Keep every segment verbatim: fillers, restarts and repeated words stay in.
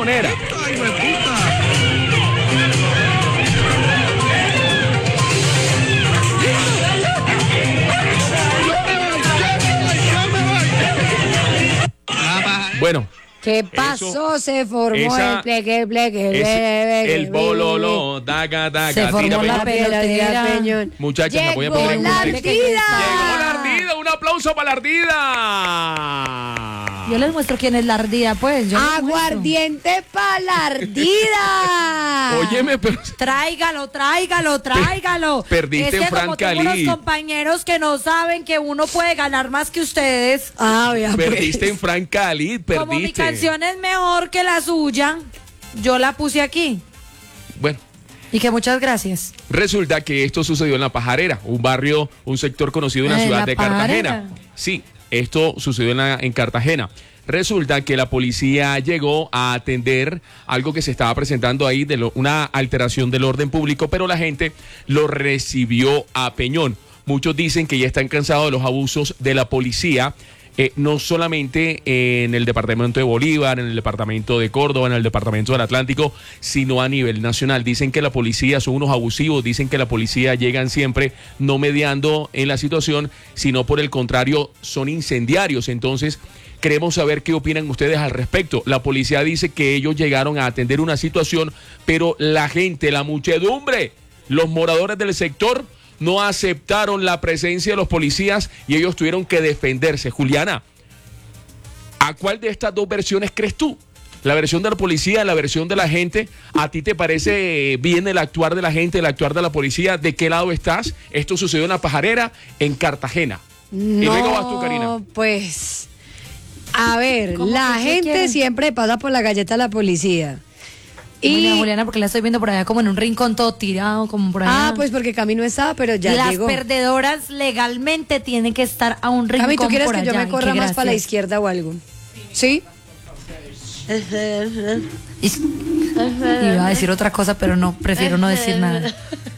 manera. ¡Ay, me puta! Bueno. ¿Qué pasó? Eso, se formó esa, el pleque, pleque, pleque, el bololo, daga, daga. Se formó la pelotera. Muchachos, me voy a poner la ardida. Llegó la ardida, un aplauso para la ardida. Yo les muestro quién es la ardida, pues. Yo Aguardiente para la ardida. Óyeme, pero... Tráigalo, tráigalo, tráigalo. Perdiste en Fran Cali. Tengo unos compañeros que no saben que uno puede ganar más que ustedes. Ah, vea, perdiste pues. en Fran Cali, perdiste. Como mi canción es mejor que la suya, yo la puse aquí. Bueno. Y que muchas gracias. Resulta que esto sucedió en La Pajarera, un barrio, un sector conocido en la Ay, ciudad la de Pajarera. Cartagena. Sí, esto sucedió en, la, en Cartagena. Resulta que la policía llegó a atender algo que se estaba presentando ahí, de lo, una alteración del orden público, pero la gente lo recibió a peñón. Muchos dicen que ya están cansados de los abusos de la policía. Eh, no solamente en el departamento de Bolívar, en el departamento de Córdoba, en el departamento del Atlántico, sino a nivel nacional. Dicen que la policía son unos abusivos, dicen que la policía llegan siempre no mediando en la situación, sino por el contrario son incendiarios. Entonces queremos saber qué opinan ustedes al respecto. La policía dice que ellos llegaron a atender una situación, pero la gente, la muchedumbre, los moradores del sector no aceptaron la presencia de los policías y ellos tuvieron que defenderse. Juliana, ¿a cuál de estas dos versiones crees tú? ¿La versión de la policía, la versión de la gente? ¿A ti te parece bien el actuar de la gente, el actuar de la policía? ¿De qué lado estás? Esto sucedió en La Pajarera, en Cartagena. No, y luego vas tú, Karina. Pues, a ver, la gente quieren? siempre pasa por la galleta a la policía. Y Mira, Juliana, porque la estoy viendo por allá como en un rincón todo tirado, como por allá. Ah, pues porque Cami no estaba, pero ya Las llegó. perdedoras legalmente tienen que estar a un rincón. Cami, ¿tú quieres por que allá? yo me corra más gracias. para la izquierda o algo? ¿Sí? Iba a decir otra cosa, pero no, prefiero no decir nada.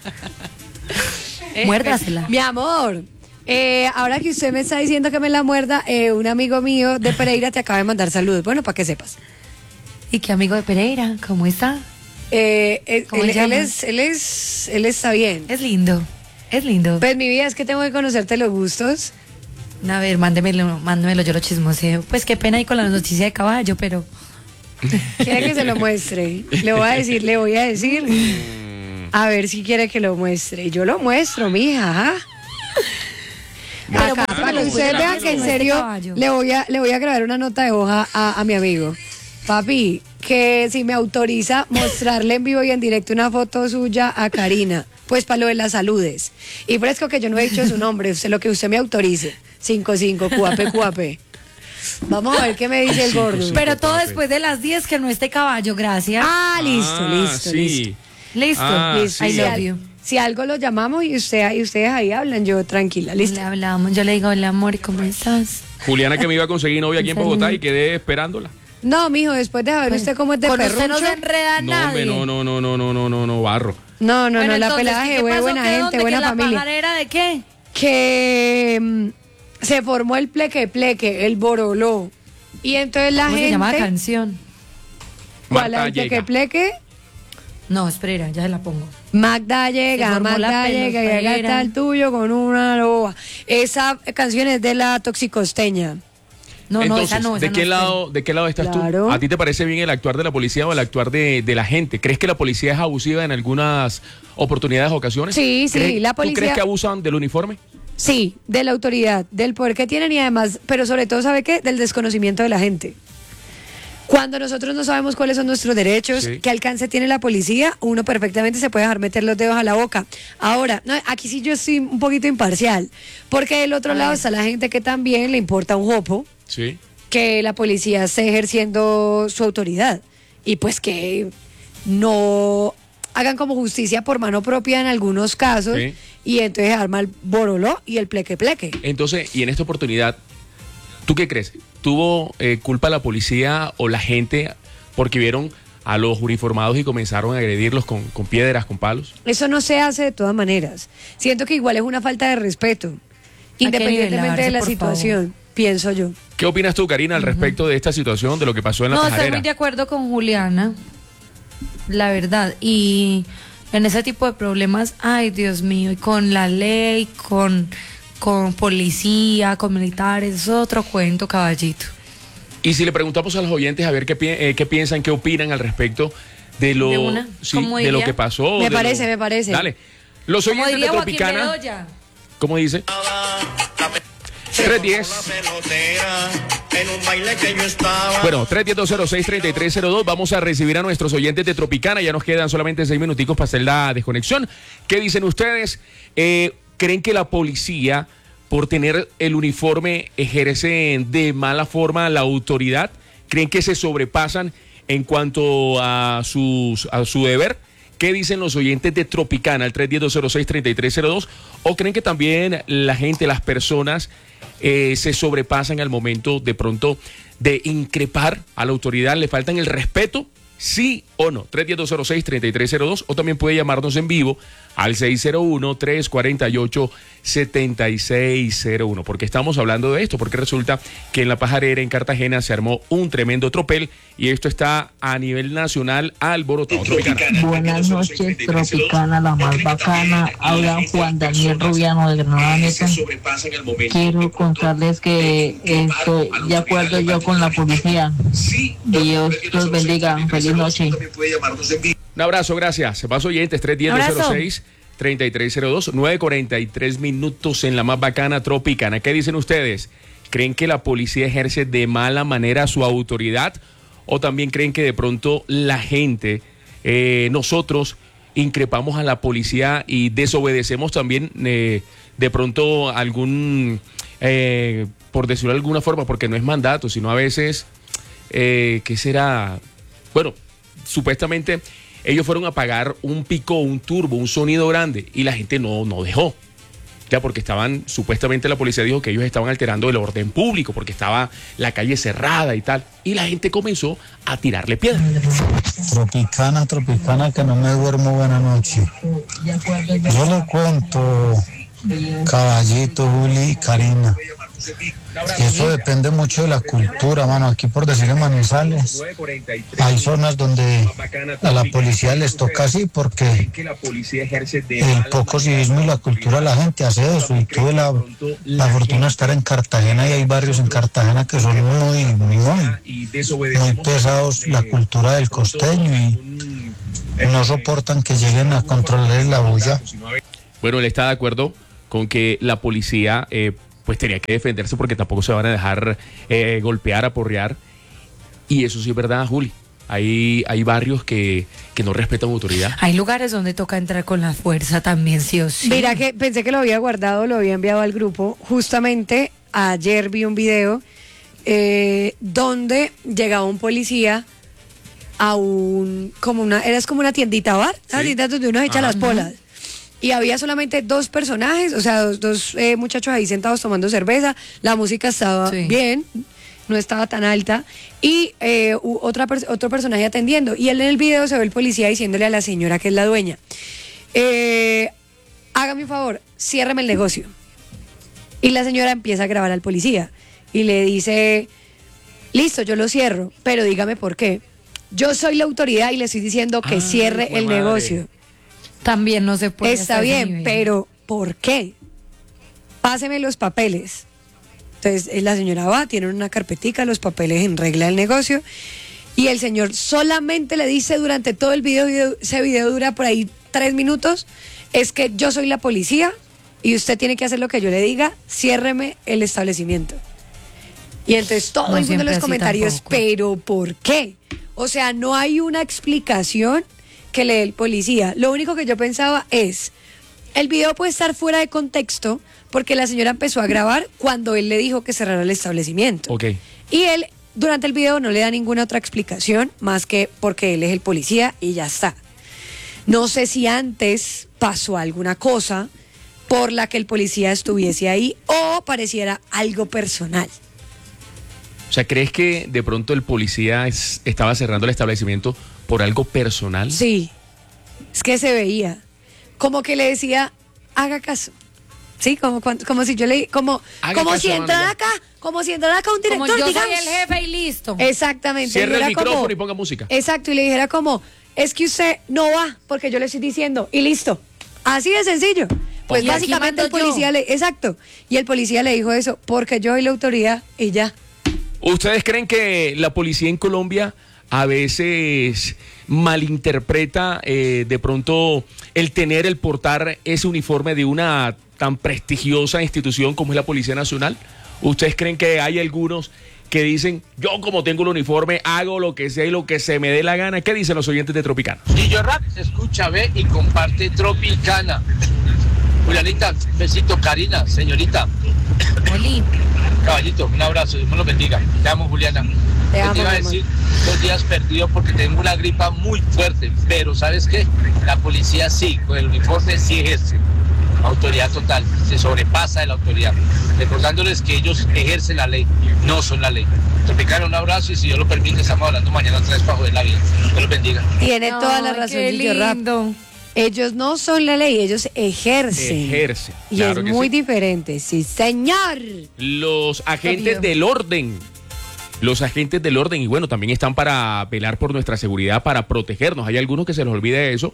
Muérdasela. Mi amor, eh, ahora que usted me está diciendo que me la muerda, eh, un amigo mío de Pereira te acaba de mandar saludos. Bueno, para que sepas. ¿Y qué amigo de Pereira? ¿Cómo está? Eh, él, ¿Cómo él, se llama? él es, él es, él está bien. Es lindo, es lindo. Pues mi vida es que tengo que conocerte los gustos. A ver, mándemelo, mándemelo, yo lo chismoseo. Pues qué pena ahí con la noticia de caballo, pero... Quiere que se lo muestre. Le voy a decir, le voy a decir. A ver si quiere que lo muestre. Yo lo muestro, mija. ¿Ah? Acá, para que ustedes vean que en serio le voy a, le voy a grabar una nota de hoja a, a mi amigo. Papi, que si me autoriza mostrarle en vivo y en directo una foto suya a Karina, pues para lo de las saludes. Y fresco que yo no he dicho su nombre, usted lo que usted me autorice. cinco cinco, cuape, cuape. Vamos a ver qué me dice el gordo. Pero todo después de las diez, que no esté caballo, gracias. Ah, listo, Ah, listo, sí. listo. Listo, Ah, listo. sí. I love you. Si algo lo llamamos y usted y ustedes ahí hablan, yo tranquila, listo. Le hablamos, yo le digo, hola amor, ¿y cómo estás? Juliana, que me iba a conseguir novia aquí en Bogotá y quedé esperándola. No, mijo, después de ver usted cómo es de Con usted perrucho. no se enreda No, nadie. hombre, no, no, no, no, no, no, no, no, barro. No, no, Bueno, no, la entonces, pelada ¿qué de pasó? buena ¿Qué, gente, dónde, buena que familia. ¿La pajarera de qué? Que mm, se formó el pleque pleque, el boroló. Y entonces la ¿Cómo gente. se llama la canción? ¿Cuál es Marta el pleque llega. pleque? No, espera, ya se la pongo. Magda llega, formó la Magda llega, y acá pelotera. está el tuyo con una loba. Esa canción es de la toxicosteña. No, Entonces, no, esa no. Esa ¿de, no qué es lado, ¿de qué lado estás Claro. tú? ¿A ti te parece bien el actuar de la policía o el actuar de, de la gente? ¿Crees que la policía es abusiva en algunas oportunidades o ocasiones? Sí, sí, ¿Crees- la ¿Tú policía- crees que abusan del uniforme? Sí, de la autoridad, del poder que tienen y además, pero sobre todo, ¿sabe qué? Del desconocimiento de la gente. Cuando nosotros no sabemos cuáles son nuestros derechos, Sí. qué alcance tiene la policía, uno perfectamente se puede dejar meter los dedos a la boca. Ahora, no, aquí sí yo estoy un poquito imparcial, porque del otro A lado ver. está la gente que también le importa un jopo Sí. que la policía esté ejerciendo su autoridad y pues que no hagan como justicia por mano propia en algunos casos Sí. y entonces arma el boroló y el pleque pleque. Entonces, y en esta oportunidad, ¿tú qué crees? ¿Tuvo eh, culpa la policía o la gente porque vieron a los uniformados y comenzaron a agredirlos con, con piedras, con palos? Eso no se hace de todas maneras. Siento que igual es una falta de respeto, que independientemente nivelarse, de la por situación. pienso yo. ¿Qué opinas tú, Karina, al uh-huh. respecto de esta situación, de lo que pasó en la no, pajarera? No, estoy muy de acuerdo con Juliana, la verdad. Y en ese tipo de problemas, ay, Dios mío, y con la ley, con, con policía, con militares, es otro cuento, caballito. Y si le preguntamos a los oyentes a ver qué, pi eh, qué piensan, qué opinan al respecto de lo, de, una, sí, de lo que pasó. Me parece, lo... me parece. Dale. Los oyentes de Tropicana. ¿Cómo dice? tres diez. Bueno, tres diez, dos cero seis, treinta y tres cero dos. Vamos a recibir a nuestros oyentes de Tropicana. Ya nos quedan solamente seis minuticos para hacer la desconexión. ¿Qué dicen ustedes? Eh, ¿Creen que la policía, por tener el uniforme, ejerce de mala forma la autoridad? ¿Creen que se sobrepasan en cuanto a, sus, a su deber? ¿Qué dicen los oyentes de Tropicana, el tres diez, dos cero seis, treinta y tres cero dos? ¿O creen que también la gente, las personas, eh, se sobrepasan al momento de pronto de increpar a la autoridad? ¿Le faltan el respeto? ¿Sí o no? tres diez, dos cero seis, treinta y tres cero dos. O también puede llamarnos en vivo al seis cero uno, tres cuatro ocho, siete seis cero uno. Porque estamos hablando de esto, porque resulta que en La Pajarera, en Cartagena, se armó un tremendo tropel y esto está a nivel nacional alborotado. Tropicana. Buenas noches, Tropicana, la más bacana. Habla Juan Daniel Rubiano de Granada Meta. Quiero contarles que estoy de acuerdo yo con la policía. Dios los bendiga. Feliz noche. Un abrazo, gracias. Se pasó oyentes, tres diez, dos cero seis, treinta y tres cero dos, nueve cuarenta y tres minutos en la más bacana Tropicana. ¿Qué dicen ustedes? ¿Creen que la policía ejerce de mala manera su autoridad? ¿O también creen que de pronto la gente, eh, nosotros, increpamos a la policía y desobedecemos también eh, de pronto algún, eh, por decirlo de alguna forma, porque no es mandato, sino a veces, eh, ¿qué será? Bueno, supuestamente ellos fueron a pagar un pico, un turbo, un sonido grande y la gente no, no dejó. Ya porque estaban, supuestamente la policía dijo que ellos estaban alterando el orden público porque estaba la calle cerrada y tal. Y la gente comenzó a tirarle piedras. Tropicana, Tropicana, que no me duermo, buena noche. Yo le cuento, Caballito, Juli y Karina. Y eso depende mucho de la cultura, mano. Aquí, por decir en Manizales, hay zonas donde a la policía les toca así porque el poco civismo y la cultura de la gente hace eso. Y tuve la, la fortuna de estar en Cartagena y hay barrios en Cartagena que son muy, muy, muy, muy pesados, la cultura del costeño, y no soportan que lleguen a controlar la bulla. Bueno, él está de acuerdo con que la policía eh, pues tenía que defenderse porque tampoco se van a dejar eh, golpear, aporrear. Y eso sí es verdad, Juli. Hay, hay barrios que, que no respetan autoridad. Hay lugares donde toca entrar con la fuerza también, sí o sí. Mira que pensé que lo había guardado, lo había enviado al grupo. Justamente ayer vi un video eh, donde llegaba un policía a un, como una, era como una tiendita bar, ¿sí? Una tiendita donde uno echa las polas. Y había solamente dos personajes, o sea, dos, dos eh, muchachos ahí sentados tomando cerveza. La música estaba sí. bien, no estaba tan alta. Y eh, otra, otro personaje atendiendo. Y él en el video se ve el policía diciéndole a la señora, que es la dueña, eh, hágame un favor, ciérreme el negocio. Y la señora empieza a grabar al policía y le dice, listo, yo lo cierro, pero dígame por qué. Yo soy la autoridad y le estoy diciendo que ah, cierre el madre. negocio. También no se puede. Está bien, pero ¿por qué? Páseme los papeles. Entonces la señora va, tiene una carpetica, los papeles en regla del negocio, y el señor solamente le dice durante todo el video, video, ese video dura por ahí tres minutos, es que yo soy la policía y usted tiene que hacer lo que yo le diga, ciérreme el establecimiento. Y entonces todo no el mundo en los comentarios, tampoco. ¿Pero por qué? O sea, no hay una explicación que lee el policía. Lo único que yo pensaba es, el video puede estar fuera de contexto porque la señora empezó a grabar cuando él le dijo que cerrara el establecimiento. Okay. Y él durante el video no le da ninguna otra explicación más que porque él es el policía y ya está. No sé si antes pasó alguna cosa por la que el policía estuviese ahí o pareciera algo personal. O sea, ¿crees que de pronto el policía es, estaba cerrando el establecimiento por algo personal? Sí, es que se veía. Como que le decía, haga caso. Sí, como, como si yo le... Como, como si entrar acá, como si entrara acá un director, Como yo digamos. soy el jefe y listo. Exactamente. Cierre el dijera micrófono como- y ponga música. Exacto, y le dijera como, es que usted no va, porque yo le estoy diciendo, y listo. Así de sencillo. Pues Y aquí básicamente el mando yo. policía le, exacto, y el policía le dijo eso, porque yo soy la autoridad y ya. ¿Ustedes creen que la policía en Colombia a veces malinterpreta eh, de pronto el tener, el portar ese uniforme de una tan prestigiosa institución como es la Policía Nacional? ¿Ustedes creen que hay algunos que dicen, yo como tengo el uniforme, hago lo que sea y lo que se me dé la gana? ¿Qué dicen los oyentes de Tropicana? Gillo Rap, escucha, ve y comparte Tropicana. Julianita, besito, Karina, señorita. Oli. Caballito, un abrazo, Dios me lo bendiga. Te amo, Juliana. Te Yo amo, te iba a mi amor. decir, dos días perdido porque tengo una gripa muy fuerte, pero ¿sabes qué? La policía sí, con el uniforme sí ejerce autoridad total, se sobrepasa de la autoridad, recordándoles que ellos ejercen la ley, no son la ley. Tropicana, un abrazo y si Dios lo permite, estamos hablando mañana otra vez para joder la vida. Dios los bendiga. Tiene toda la Ay, razón, qué Gillo Rap. lindo. Ellos no son la ley, ellos ejercen. Ejerce. Y claro es que muy sí. diferente, sí, señor. Los agentes Obvio. del orden. Los agentes del orden, y bueno, también están para velar por nuestra seguridad, para protegernos. Hay algunos que se les olvida eso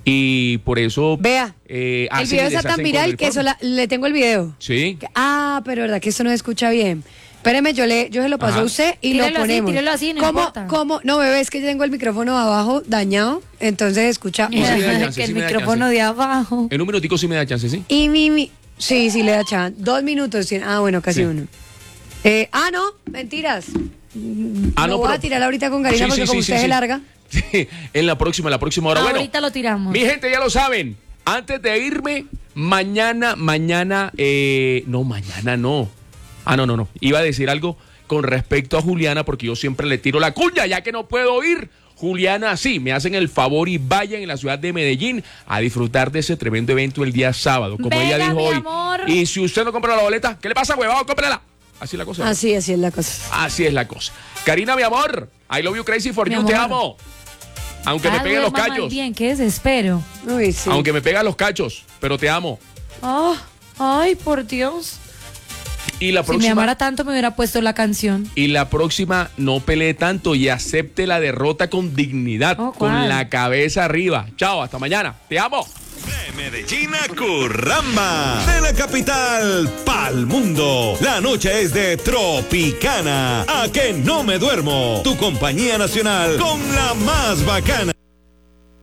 y por eso. Vea, eh, el hacen y video está deshacen tan con viral el que eso uniforme. la- le tengo el video. Sí. Que- Ah, pero verdad que esto no se escucha bien. Espéreme, yo le, yo se lo paso Ajá. a usted y Tírelo lo así, ponemos. tírelo así, no ¿Cómo, importa. cómo? No, bebé, es que yo tengo el micrófono abajo dañado, entonces escucha. Sí, sí, me da que chance, el sí me da micrófono chance. de abajo. En un minutico sí me da chance, ¿sí? Y mi, mi- sí, sí le da chance. Dos minutos tiene. Ah, bueno, casi Sí. uno. Eh, ah, no, mentiras. Ah, lo no, voy pero- a tirar ahorita con Karina Sí, porque sí, como sí, usted sí, se sí. larga. Sí, en la próxima, en la próxima hora. Bueno, Ahorita lo tiramos. mi gente ya lo saben. Antes de irme, mañana, mañana, eh, no, mañana no. Ah, no, no, no. Iba a decir algo con respecto a Juliana porque yo siempre le tiro la cuña ya que no puedo ir. Juliana, sí, me hacen el favor y vayan en la ciudad de Medellín a disfrutar de ese tremendo evento el día sábado, como ella Venga, dijo mi hoy. amor. Y si usted no compra la boleta, ¿qué le pasa, huevado? Cómprala. Así es la cosa. Así, así es la cosa. Así es la cosa. Karina, mi amor, I love you crazy for Mi you, te amor. amo. Aunque me Ah, peguen los duerma mal cachos. bien, qué desespero. Uy, sí. Aunque me pegan los cachos, pero te amo. Oh, ay, por Dios. Y la Si me próxima, amara tanto me hubiera puesto la canción. y la próxima no pelee tanto y acepte la derrota con dignidad, Oh, con ¿cuál? la cabeza arriba. Chao, hasta mañana. Te amo. De Medellín a Curramba, de la capital pa'l mundo. La noche es de Tropicana. A que no me duermo. Tu compañía nacional con la más bacana.